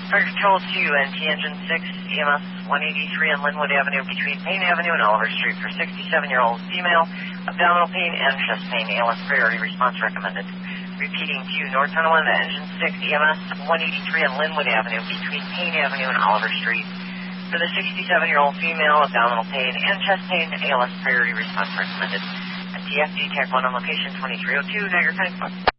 Fire Control to NT Engine 6, EMS 183 on Linwood Avenue between Payne Avenue and Oliver Street for 67-year-old female, abdominal pain and chest pain, ALS priority response recommended. Repeating to North Honolulu, Engine 6, EMS 183 on Linwood Avenue between Payne Avenue and Oliver Street for the 67-year-old female, abdominal pain and chest pain, ALS priority response recommended. TFD, TAC 1 on location 2302, now your connect.